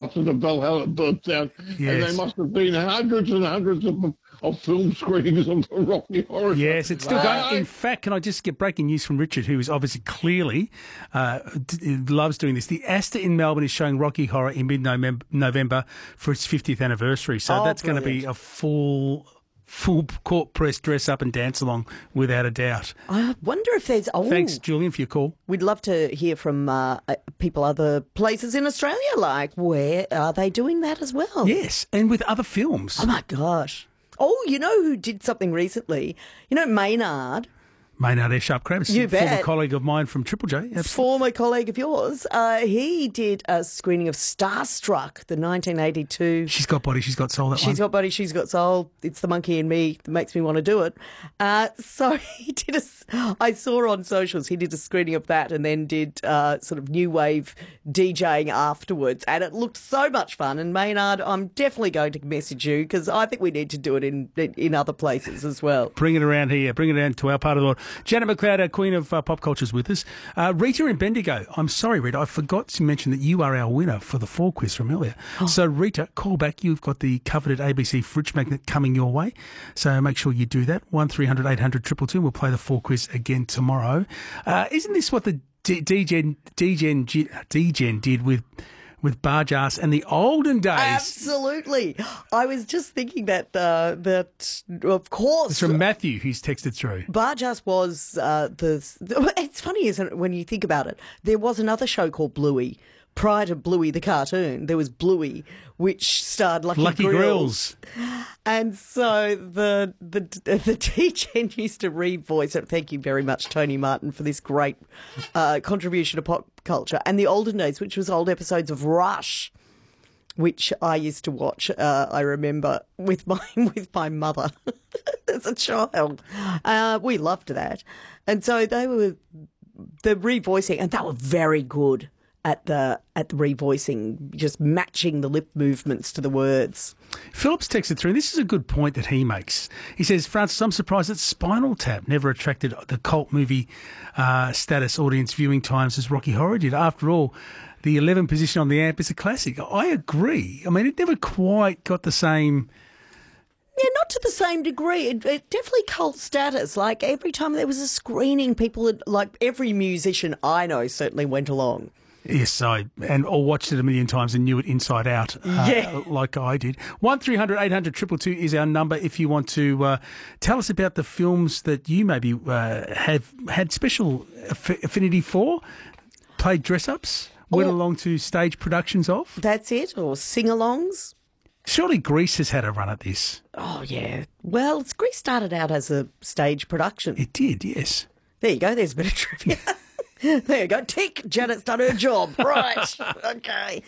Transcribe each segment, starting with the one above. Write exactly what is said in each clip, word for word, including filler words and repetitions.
after the Valhalla burnt down, Yes. and there must have been hundreds and hundreds of, of film screenings of Rocky Horror. Yes, it's still Wow. going. In fact, can I just get breaking news from Richard, who is obviously clearly uh, d- loves doing this. The Astor in Melbourne is showing Rocky Horror in mid-November for its fiftieth anniversary. So Oh, that's going to be a full... full court press dress up and dance along without a doubt. I wonder if there's... Oh, Thanks, Julian, for your call. we'd love to hear from uh, uh, people other places in Australia. Like, where are they doing that as well? Yes, and with other films. Oh, my gosh. Oh, you know who did something recently? You know Maynard, Maynard F. Sharp Krabs, You former bet. colleague of mine from Triple J. Absolutely. former colleague of yours, uh, he did a screening of Starstruck, the nineteen eighty-two... She's got body, she's got soul, that She's one. got body, she's got soul. It's the monkey in me that makes me want to do it. Uh, so he did a, I saw on socials, he did a screening of that and then did uh, sort of new wave DJing afterwards. And it looked so much fun. And Maynard, I'm definitely going to message you because I think we need to do it in, in other places as well. Bring it around here. Bring it around to our part of the world. Janet McLeod, our Queen of uh, Pop Culture, is with us. Uh, Rita in Bendigo. I'm sorry, Rita. I forgot to mention that you are our winner for the four quiz from earlier. Oh. So, Rita, call back. You've got the coveted A B C fridge magnet coming your way. So make sure you do that. one three hundred eight hundred two two two. We'll play the four quiz again tomorrow. Uh, isn't this what the D- DGen, DGen, DGen did with... with Barjas and the olden days? Absolutely. I was just thinking that, uh, that of course... It's from Matthew, who's texted through. Barjas was uh, the. It's funny, isn't it, when you think about it? There was another show called Bluey. Prior to Bluey the cartoon, there was Bluey, which starred Lucky, Lucky Grills. Grills. And so the the the D J used to revoice it. Thank you very much, Tony Martin, for this great uh, contribution to pop culture. And the olden days, which was old episodes of Rush, which I used to watch. Uh, I remember with my with my mother as a child. Uh, we loved that, and so they were the revoicing, and they were very good at the at the revoicing, just matching the lip movements to the words. Phillips texted through, and this is a good point that he makes. He says, Francis, I'm surprised that Spinal Tap never attracted the cult movie uh, status audience viewing times as Rocky Horror did. After all, the eleventh position on the amp is a classic. I agree. I mean, it never quite got the same... Yeah, not to the same degree. It, it definitely cult status. Like, every time there was a screening, people had, like, every musician I know certainly went along. Yes, I and or watched it a million times and knew it inside out, uh, Yeah. like I did. One three hundred eight hundred two two two is our number if you want to uh, tell us about the films that you maybe uh, have had special aff- affinity for, played dress-ups, went Or- along to stage productions of. That's it, or sing-alongs. Surely Greece has had a run at this. Oh, yeah. Well, Grease started out as a stage production. It did, yes. There you go, there's a bit of trivia. There you go. Tick. Janet's done her job. Right. Okay.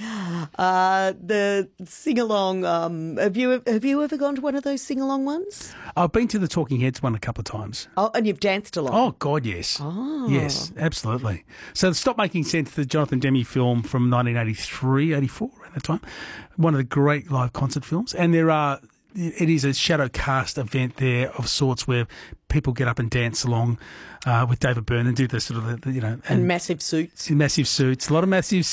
Uh, the sing along. Um, have you have you ever gone to one of those sing along ones? I've been to the Talking Heads one a couple of times. Oh, and you've danced along. Oh, God, yes. Oh. Yes, absolutely. So Stop Making Sense, the Jonathan Demme film from nineteen eighty-three, eighty-four, around that time. One of the great live concert films. And there are, it is a shadow cast event there of sorts where people get up and dance along uh, with David Byrne and do the sort of, the, you know. And massive suits. Massive suits. A lot of massive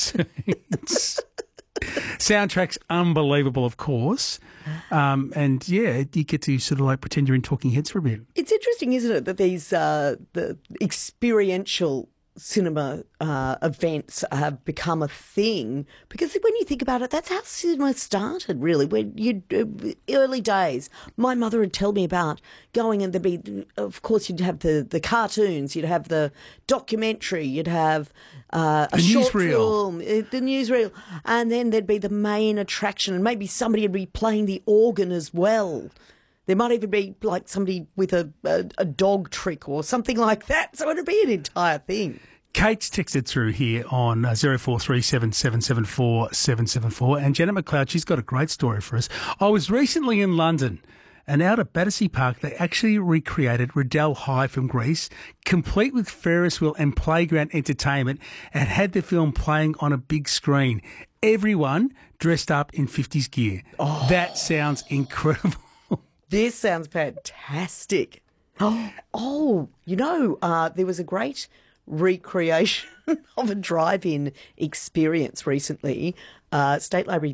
suits. Soundtrack's unbelievable, of course. Um, and yeah, you get to sort of like pretend you're in Talking Heads for a bit. It's interesting, isn't it, that these uh, the experiential cinema uh, events have become a thing, because when you think about it, that's how cinema started, really. When you uh, early days, my mother would tell me about going, and there'd be, of course, you'd have the, the cartoons, you'd have the documentary, you'd have uh, a The short newsreel. film, uh, the newsreel, and then there'd be the main attraction, and maybe somebody would be playing the organ as well. There might even be like somebody with a, a, a dog trick or something like that. So it'd be an entire thing. Kate's texted through here on uh, zero four three seven seven seven four seven seven four. And Janet McLeod, she's got a great story for us. I was recently in London, and out at Battersea Park, they actually recreated Riddell High from Greece, complete with Ferris wheel and playground entertainment, and had the film playing on a big screen. Everyone dressed up in fifties gear. Oh. That sounds incredible. This sounds fantastic. Oh, oh you know, uh, there was a great recreation of a drive-in experience recently. Uh, State Library